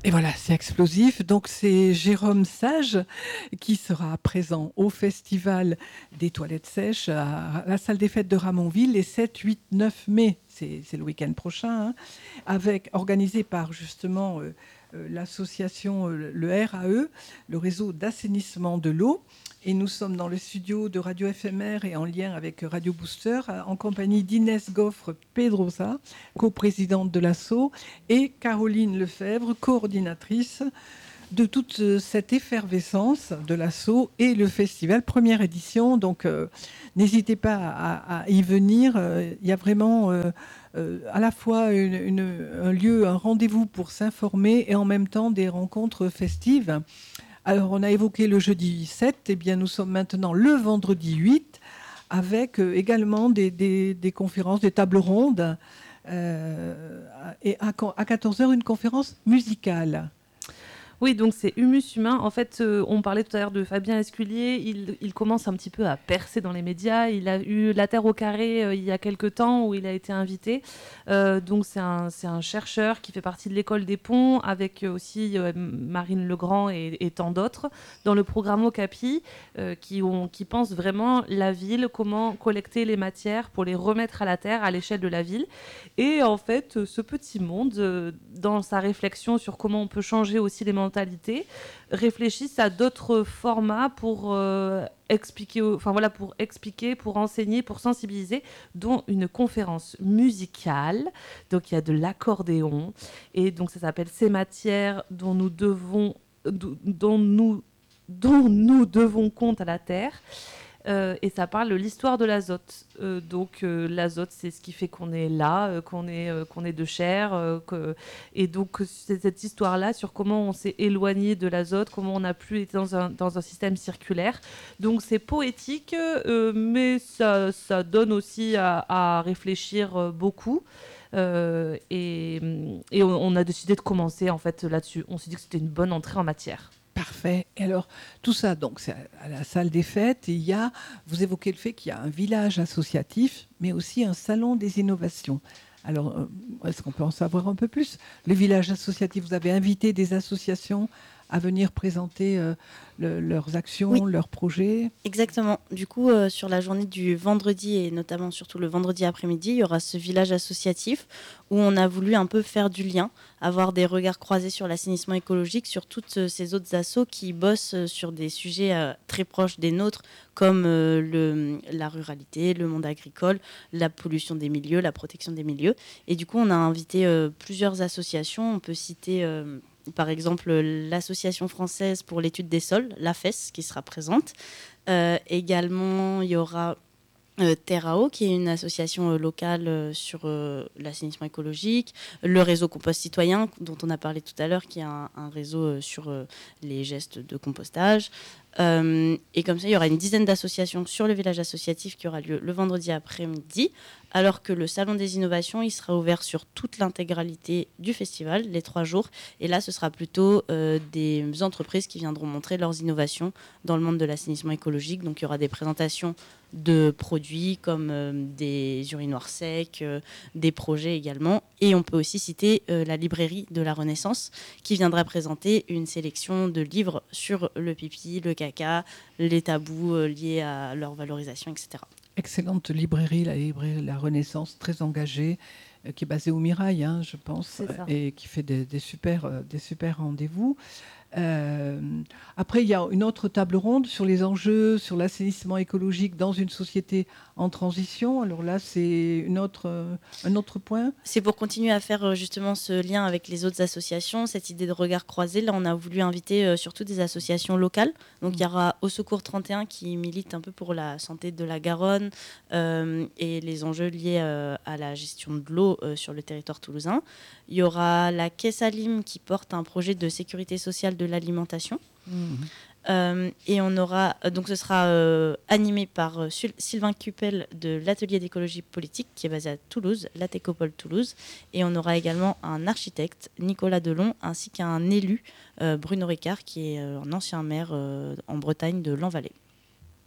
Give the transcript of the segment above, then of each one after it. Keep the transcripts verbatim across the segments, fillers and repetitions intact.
Et voilà, c'est explosif. Donc, c'est Jérôme Sage qui sera présent au Festival des Toilettes Sèches à la salle des fêtes de Ramonville les sept, huit, neuf mai. C'est, c'est le week-end prochain, hein, avec, organisé par justement euh, euh, l'association, euh, le R A E, le réseau d'assainissement de l'eau. Et nous sommes dans le studio de Radio F M R et en lien avec Radio Booster, en compagnie d'Inès Goffre-Pedrosa, coprésidente de l'A S S O, et Caroline Lefebvre, coordinatrice de toute cette effervescence de l'A S S O et le festival, première édition. Donc, euh, n'hésitez pas à, à y venir. Il y a vraiment euh, euh, à la fois une, une, un lieu, un rendez-vous pour s'informer et en même temps des rencontres festives. Alors, on a évoqué le jeudi sept, et bien nous sommes maintenant le vendredi huit, avec euh, également des, des, des conférences, des tables rondes, euh, et à, à quatorze heures, une conférence musicale. Oui, donc c'est Humus Humain. En fait, euh, on parlait tout à l'heure de Fabien Esculier. Il, il commence un petit peu à percer dans les médias. Il a eu La Terre au carré euh, il y a quelques temps où il a été invité. Euh, donc c'est un, c'est un chercheur qui fait partie de l'école des ponts avec euh, aussi euh, Marine Legrand et, et tant d'autres dans le programme Okapi euh, qui, ont, qui pensent vraiment la ville, comment collecter les matières pour les remettre à la terre à l'échelle de la ville. Et en fait, ce petit monde, euh, dans sa réflexion sur comment on peut changer aussi les mentalités, réfléchissent à d'autres formats pour euh, expliquer, enfin voilà, pour expliquer, pour enseigner, pour sensibiliser, dont une conférence musicale. Donc il y a de l'accordéon et donc ça s'appelle Ces matières dont nous devons, dont nous, dont nous devons compte à la terre. Euh, et ça parle de l'histoire de l'azote. Euh, donc euh, l'azote, c'est ce qui fait qu'on est là, euh, qu'on est, euh, qu'on est de chair. Euh, que... Et donc c'est cette histoire-là sur comment on s'est éloigné de l'azote, comment on n'a plus été dans un, dans un système circulaire. Donc c'est poétique, euh, mais ça, ça donne aussi à, à réfléchir euh, beaucoup. Euh, et et on, on a décidé de commencer en fait là-dessus. On s'est dit que c'était une bonne entrée en matière. Parfait. Et alors, tout ça, donc, c'est à la salle des fêtes. Et il y a, vous évoquez le fait qu'il y a un village associatif, mais aussi un salon des innovations. Alors, euh, est-ce qu'on peut en savoir un peu plus? Le village associatif, vous avez invité des associations à venir présenter euh, le, leurs Oui, actions, leurs projets? exactement. Du coup, euh, sur la journée du vendredi et notamment surtout le vendredi après-midi, il y aura ce village associatif où on a voulu un peu faire du lien, avoir des regards croisés sur l'assainissement écologique, sur toutes euh, ces autres assos qui bossent euh, sur des sujets euh, très proches des nôtres, comme euh, le, la ruralité, le monde agricole, la pollution des milieux, la protection des milieux. Et du coup, on a invité euh, plusieurs associations. On peut citer... Euh, par exemple, l'Association française pour l'étude des sols, l'A F E S, qui sera présente. Euh, également, il y aura euh, Terrao, qui est une association euh, locale euh, sur euh, l'assainissement écologique. Le réseau Compost Citoyen, dont on a parlé tout à l'heure, qui est un, un réseau euh, sur euh, les gestes de compostage. Euh, et comme ça, il y aura une dizaine d'associations sur le village associatif qui aura lieu le vendredi après-midi, alors que le Salon des innovations, il sera ouvert sur toute l'intégralité du festival, les trois jours. Et là, ce sera plutôt euh, des entreprises qui viendront montrer leurs innovations dans le monde de l'assainissement écologique. Donc, il y aura des présentations de produits comme euh, des urinoirs secs, euh, des projets également. Et on peut aussi citer euh, la librairie de la Renaissance qui viendra présenter une sélection de livres sur le pipi, le caca, les tabous euh, liés à leur valorisation, et cetera. Excellente librairie, la librairie La Renaissance, très engagée, euh, qui est basée au Mirail, hein, je pense, et qui fait des, des super, euh, des super rendez-vous. Euh, après, il y a une autre table ronde sur les enjeux, sur l'assainissement écologique dans une société en transition. Alors là, c'est une autre, euh, un autre point. C'est pour continuer à faire justement ce lien avec les autres associations, cette idée de regard croisé. Là, on a voulu inviter euh, surtout des associations locales. Donc, mmh. il y aura Au Secours trente et un qui milite un peu pour la santé de la Garonne euh, et les enjeux liés euh, à la gestion de l'eau euh, sur le territoire toulousain. Il y aura la Caisse Alim qui porte un projet de sécurité sociale de l'alimentation. Mmh. Euh, et on aura, donc ce sera euh, animé par euh, Sylvain Cupel de l'atelier d'écologie politique qui est basé à Toulouse, la Técopole Toulouse. Et on aura également un architecte, Nicolas Delon, ainsi qu'un élu, euh, Bruno Ricard, qui est euh, un ancien maire euh, en Bretagne de Lanvalet.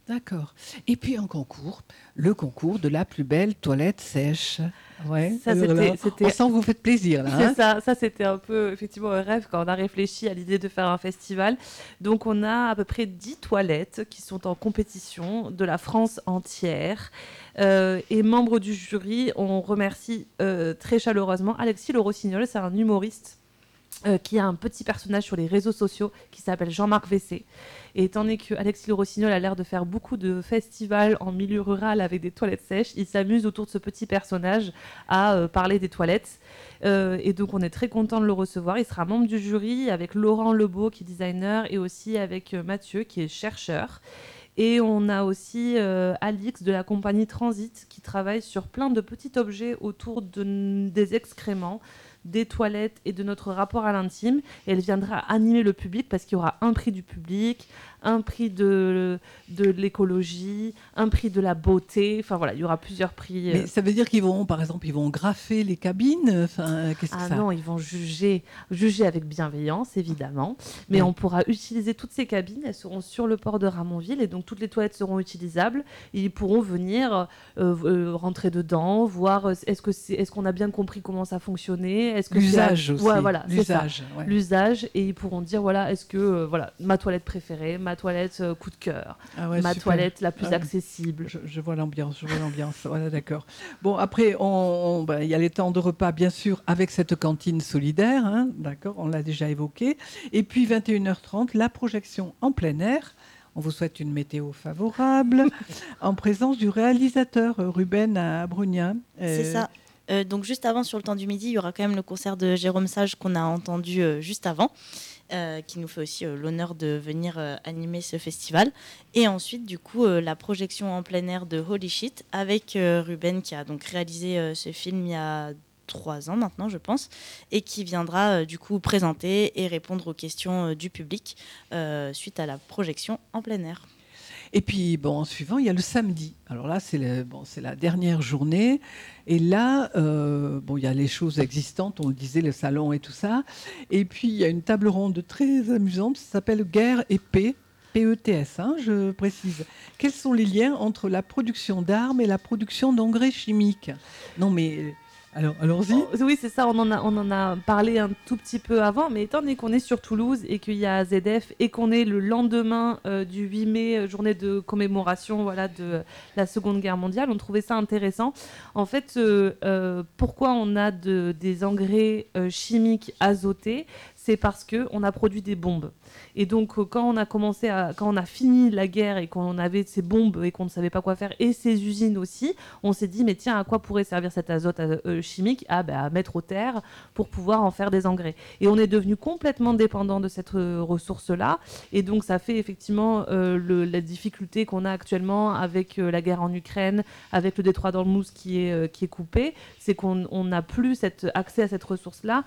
D'accord. Et puis un concours, le concours de la plus belle toilette sèche. Ouais. Ça, Alors là, c'était, c'était- on sent que vous faites plaisir là. C'est Hein. ça, ça c'était un peu effectivement un rêve quand on a réfléchi à l'idée de faire un festival. Donc on a à peu près dix toilettes qui sont en compétition de la France entière. Euh, et membres du jury, on remercie euh, très chaleureusement Alexis Le Rossignol, c'est un humoriste euh, qui a un petit personnage sur les réseaux sociaux qui s'appelle Jean-Marc Vessé. Et étant donné que Alexis Le Rossignol a l'air de faire beaucoup de festivals en milieu rural avec des toilettes sèches, il s'amuse autour de ce petit personnage à euh, parler des toilettes. Euh, et donc on est très content de le recevoir. Il sera membre du jury avec Laurent Lebeau qui est designer et aussi avec euh, Mathieu qui est chercheur. Et on a aussi euh, Alix de la compagnie Transit qui travaille sur plein de petits objets autour de, des excréments, des toilettes et de notre rapport à l'intime. Et elle viendra animer le public parce qu'il y aura un prix du public, un prix de, de l'écologie, un prix de la beauté. Enfin voilà, il y aura plusieurs prix. Mais ça veut dire qu'ils vont, par exemple, ils vont graffer les cabines. Enfin, qu'est-ce que Ah ça non, ils vont juger, juger avec bienveillance, évidemment. Mais Oui. on pourra utiliser toutes ces cabines. Elles seront sur le port de Ramonville et donc toutes les toilettes seront utilisables. Ils pourront venir euh, euh, rentrer dedans, voir euh, est-ce que c'est, est-ce qu'on a bien compris comment ça fonctionnait. Est-ce que L'usage c'est... aussi. Ouais, voilà, c'est ça. L'usage. Ouais. L'usage, et ils pourront dire voilà, est-ce que euh, voilà, ma toilette préférée, ma toilette euh, coup de cœur, Ah ouais, ma super. toilette la plus Ah ouais. accessible. Je, je vois l'ambiance, je vois l'ambiance. Voilà, d'accord. Bon, après, on, on- ben, il y a les temps de repas, bien sûr, avec cette cantine solidaire, hein, d'accord, on l'a déjà évoqué. Et puis, vingt et une heures trente, la projection en plein air. On vous souhaite une météo favorable, en présence du réalisateur euh, Ruben Abrunien. C'est Euh, ça. Euh, donc juste avant, sur le temps du midi, il y aura quand même le concert de Jérôme Sage qu'on a entendu euh, juste avant, euh, qui nous fait aussi euh, l'honneur de venir euh, animer ce festival. Et ensuite, du coup, euh, la projection en plein air de Holy Shit avec euh, Ruben, qui a donc réalisé euh, ce film il y a trois ans maintenant, je pense, et qui viendra euh, du coup présenter et répondre aux questions euh, du public euh, suite à la projection en plein air. Et puis, bon, en suivant, il y a le samedi. Alors là, c'est le- bon, c'est la dernière journée. Et là, euh, bon, il y a les choses existantes, on le disait, le salon et tout ça. Et puis, il y a une table ronde très amusante, ça s'appelle Guerre et paix. P E T S, hein, je précise. Quels sont les liens entre la production d'armes et la production d'engrais chimiques? Non, mais euh, alors, allons-y. Oh, oui, c'est ça, on en, a, on en a parlé un tout petit peu avant, mais étant donné qu'on est sur Toulouse et qu'il y a Z F et qu'on est le lendemain euh, du huit mai, euh, journée de commémoration voilà, de la Seconde Guerre mondiale, on trouvait ça intéressant. En fait, euh, euh, pourquoi on a de, des engrais euh, chimiques azotés? C'est parce qu'on a produit des bombes. Et donc, euh, quand on a commencé à, quand on a fini la guerre et qu'on avait ces bombes et qu'on ne savait pas quoi faire, et ces usines aussi, on s'est dit, mais tiens, à quoi pourrait servir cet azote euh, chimique? Ah, ben, à mettre aux terres pour pouvoir en faire des engrais. Et on est devenu complètement dépendant de cette euh, ressource-là. Et donc, ça fait effectivement euh, le, la difficulté qu'on a actuellement avec euh, la guerre en Ukraine, avec le détroit d'Ormuz qui est, euh, qui est coupé. C'est qu'on n'a plus cet accès à cette ressource-là.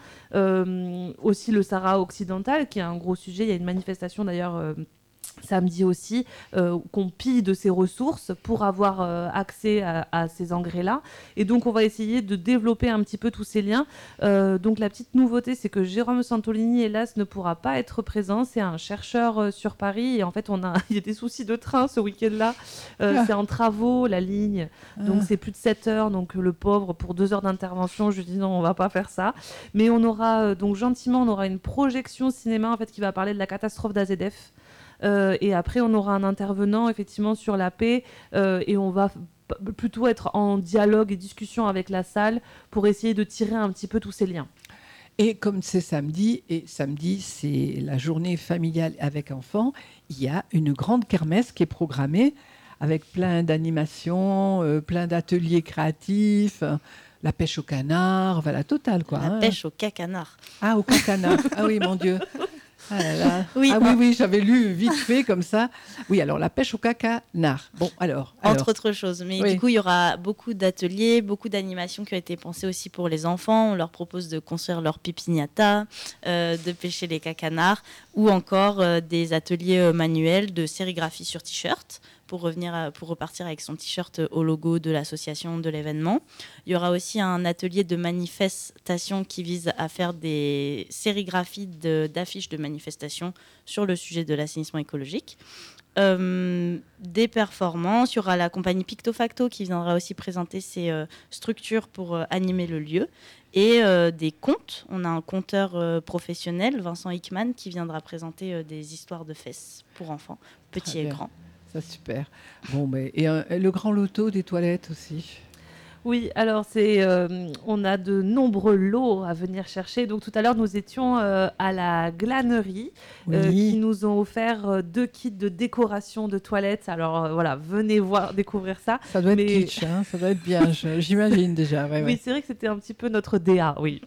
Euh, aussi, le Sahara occidental, qui est un gros sujet. Il y a une manifestation d'ailleurs euh, samedi aussi, euh, qu'on pille de ces ressources pour avoir euh, accès à, à ces engrais-là. Et donc, on va essayer de développer un petit peu tous ces liens. Euh, donc, la petite nouveauté, c'est que Jérôme Santolini, hélas, ne pourra pas être présent. C'est un chercheur euh, sur Paris. Et en fait, on a, il y a des soucis de train ce week-end-là. Euh, Ah. C'est en travaux, la ligne. Donc, Ah. c'est plus de sept heures. Donc, le pauvre, pour deux heures d'intervention, je lui dis non, on va pas faire ça. Mais on aura, euh, donc, gentiment, on aura une projection cinéma, en fait, qui va parler de la catastrophe d'A Z F. Euh, et après, on aura un intervenant effectivement sur la paix euh, et on va f- plutôt être en dialogue et discussion avec la salle pour essayer de tirer un petit peu tous ces liens. Et comme c'est samedi, et samedi c'est la journée familiale avec enfants, il y a une grande kermesse qui est programmée avec plein d'animations, euh, plein d'ateliers créatifs, euh, la pêche au canard, enfin la totale quoi. La hein. pêche au cacanard. Ah, au canard. Ah oui, mon Dieu. Ah, là là. Oui. ah oui, oui, j'avais lu vite fait comme ça. Oui, alors la pêche au cacanard. Bon, alors. alors. Entre autres choses. Mais Oui. du coup, il y aura beaucoup d'ateliers, beaucoup d'animations qui ont été pensées aussi pour les enfants. On leur propose de construire leur pipignata, euh, de pêcher les cacanards, ou encore euh, des ateliers euh, manuels de sérigraphie sur t-shirt pour revenir à- pour repartir avec son t-shirt au logo de l'association de l'événement. Il y aura aussi un atelier de manifestation qui vise à faire des sérigraphies de- d'affiches de manifestation sur le sujet de l'assainissement écologique. Euh, des performances, il y aura la compagnie Pictofacto qui viendra aussi présenter ses euh, structures pour euh, animer le lieu, et euh, des contes. On a un conteur euh, professionnel, Vincent Hickman, qui viendra présenter euh, des histoires de fesses pour enfants, petits et grands. Ça, super. Bon, mais, et, euh, et le grand loto des toilettes aussi. Oui, alors c'est, euh, on a de nombreux lots à venir chercher. Donc tout à l'heure, nous étions euh, à la glanerie Oui. euh, qui nous ont offert euh, deux kits de décoration de toilettes. Alors euh, voilà, venez voir, découvrir ça. Ça doit être Mais- kitsch, hein, ça doit être bien, je- j'imagine déjà. Ouais, Oui, ouais. c'est vrai que c'était un petit peu notre D A, oui.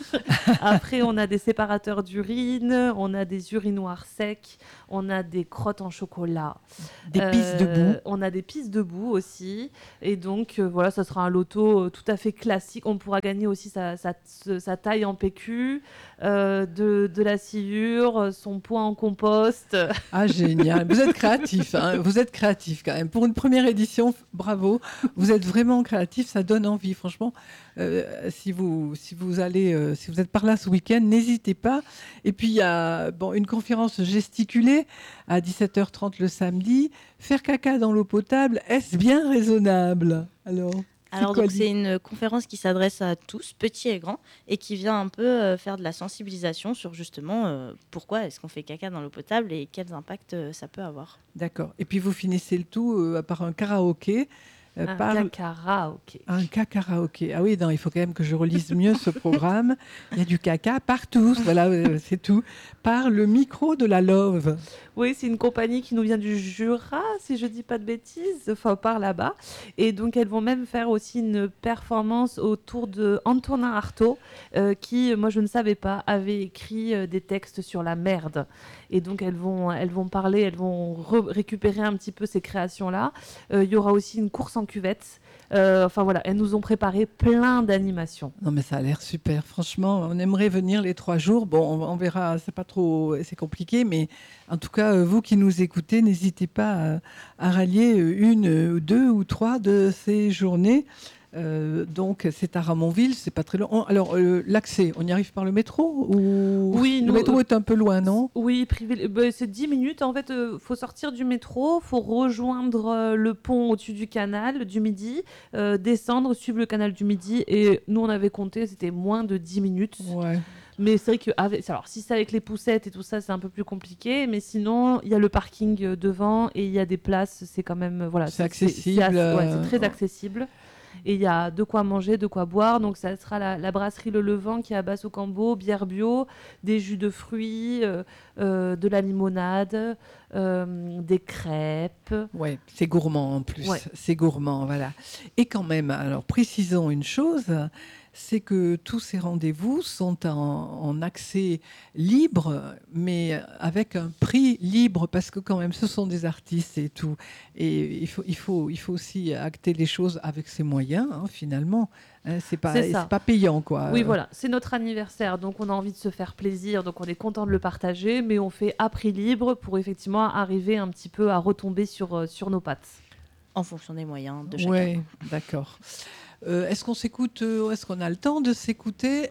Après, on a des séparateurs d'urine, on a des urinoirs secs, on a des crottes en chocolat. Des pistes de Euh, boue. On a des pistes de boue aussi. Et donc, euh, voilà, ça sera un loto euh, tout à fait classique. On pourra gagner aussi sa, sa- ce- sa taille en P Q, euh, de, de la sciure, euh, son poids en compost. Ah, génial. Vous êtes créatif, hein. Vous êtes créatif quand même. Pour une première édition, f- bravo. Vous êtes vraiment créatif, ça donne envie, franchement. Euh, si, vous, si vous allez, euh, si vous êtes par là ce week-end, n'hésitez pas. Et puis, il y a bon, une conférence gesticulée à dix-sept heures trente le samedi. Faire caca dans l'eau potable, est-ce bien raisonnable? Alors, c'est Alors, quoi donc, l'idée c'est une conférence qui s'adresse à tous, petits et grands, et qui vient un peu euh, faire de la sensibilisation sur justement euh, pourquoi est-ce qu'on fait caca dans l'eau potable et quels impacts euh, ça peut avoir. D'accord. Et puis, vous finissez le tout euh, par un karaoké. euh, Un par cacara, ok. un karaoké. Ah oui, non, il faut quand même que je relise mieux ce programme. Il y a du caca partout, voilà, euh, c'est tout. Par le micro de la Love. Oui, c'est une compagnie qui nous vient du Jura, si je dis pas de bêtises, enfin par là-bas. Et donc elles vont même faire aussi une performance autour de Antonin Artaud, euh, qui, moi je ne savais pas, avait écrit euh, des textes sur la merde. Et donc elles vont, elles vont parler, elles vont re- récupérer un petit peu ces créations-là. Euh, Il y aura aussi une course en cuvette. Euh, enfin voilà, elles nous ont préparé plein d'animations. Non, mais ça a l'air super. Franchement, on aimerait venir les trois jours. Bon, on, on verra, c'est pas trop, c'est compliqué, mais en tout cas, euh, vous qui nous écoutez, n'hésitez pas à, à rallier euh, une, euh, deux ou trois de ces journées. Euh, donc, c'est à Ramonville, c'est pas très long. On- Alors, euh, l'accès, on y arrive par le métro ou Oui, le nous, métro euh, est un peu loin, non? Oui, privé... bah, c'est dix minutes. En fait, il faut sortir du métro, faut rejoindre euh, le pont au-dessus du canal du Midi, euh, descendre, suivre le canal du Midi. Et nous, on avait compté, c'était moins de dix minutes. Ouais. Mais c'est vrai que avec... Alors, si c'est avec les poussettes et tout ça, c'est un peu plus compliqué. Mais sinon, il y a le parking euh, devant et il y a des places. C'est quand même... euh, Voilà, C'est accessible, C'est assez- ouais, euh, c'est très ouais. accessible. Et il y a de quoi manger, de quoi boire. Donc, ça sera la, la brasserie Le Levant qui est à Basse-au-Cambo, bière bio, des jus de fruits, euh, euh, de la limonade, euh, des crêpes. Ouais, c'est gourmand en plus. Ouais. C'est gourmand, voilà. Et quand même, alors précisons une chose, c'est que tous ces rendez-vous sont en, en accès libre, mais avec un prix libre, parce que quand même, ce sont des artistes et tout. Et il faut, il faut, il faut aussi acter les choses avec ses moyens, hein, finalement. Hein, c'est pas, C'est ça. c'est pas payant, quoi. Oui, Euh, voilà, c'est notre anniversaire, donc on a envie de se faire plaisir, donc on est content de le partager, mais on fait à prix libre pour effectivement arriver un petit peu à retomber sur, euh, sur nos pattes. En fonction des moyens de chacun. Ouais, d'accord. Euh, est-ce qu'on s'écoute, euh, est-ce qu'on a le temps de s'écouter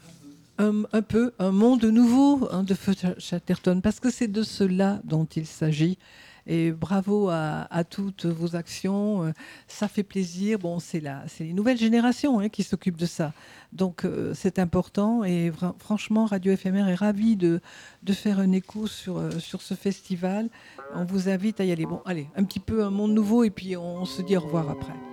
un, un peu un monde nouveau, hein, de Feu Chatterton, parce que c'est de cela dont il s'agit. Et bravo à, à toutes vos actions, euh, ça fait plaisir. Bon, c'est la, c'est les nouvelles générations, hein, qui s'occupent de ça, donc euh, c'est important. Et vra- franchement, Radio F M R est ravie de, de faire un écho sur, euh, sur ce festival. On vous invite à y aller. Bon, allez, un petit peu un monde nouveau, et puis on se dit au revoir après.